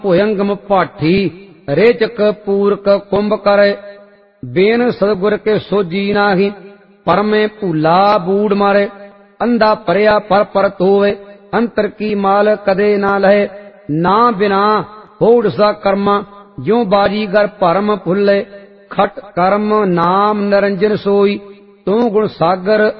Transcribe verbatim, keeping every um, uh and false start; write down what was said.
भुयंगम पाठी रेचक पूरक कुंभ करे। बेन सदगुर के सोजी नाही परमे भूला बूढ़ मारे। अंधा परया पर परत होवे अंतर की माल कदे ना लहे। ना बिना होड़ सा कर्मा ज्यों बाजीगर परम फुल्ले। खट कर्म नाम निरंजन सोई तू गुण सागर